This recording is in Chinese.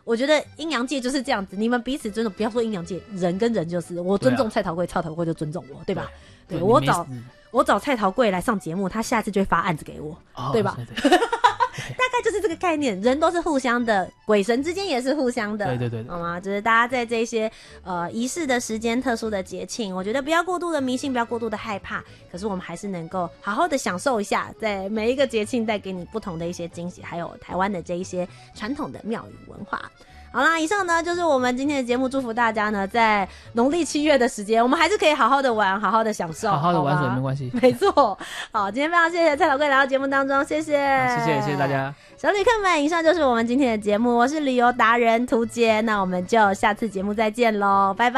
我觉得阴阳界就是这样子，你们彼此尊重，不要说阴阳界，人跟人就是我尊重蔡桃贵，蔡桃贵就尊重我，对吧？对，我找蔡桃贵来上节目，他下次就会发案子给我，对吧？大概就是这个概念，人都是互相的，鬼神之间也是互相的， 对， 好吗？就是大家在这些仪式的时间、特殊的节庆，我觉得不要过度的迷信，不要过度的害怕，可是我们还是能够好好的享受一下，在每一个节庆带给你不同的一些惊喜，还有台湾的这一些传统的庙宇文化。好啦，以上呢就是我们今天的节目，祝福大家呢在农历7月的时间，我们还是可以好好的玩，好好的享受， 好好的玩水没关系。 没错。好，今天非常谢谢蔡老贵来到节目当中，谢谢， 谢谢大家。 小旅客们，以上就是我们今天的节目，我是旅游达人涂杰，那我们就下次节目再见咯，拜拜。